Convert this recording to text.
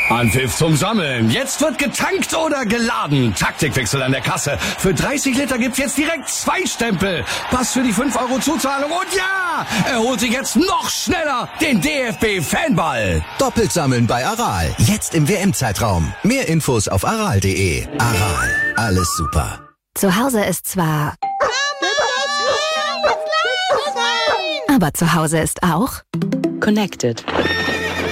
Anpfiff zum Sammeln. Jetzt wird getankt oder geladen. Taktikwechsel an der Kasse. Für 30 Liter gibt's jetzt direkt 2 Stempel. Pass für die 5 Euro Zuzahlung. Und ja, er holt sich jetzt noch schneller den DFB-Fanball. Doppelt sammeln bei Aral. Jetzt im WM-Zeitraum. Mehr Infos auf aral.de. Aral. Alles super. Zu Hause ist zwar... Aber zu Hause ist auch... Connected.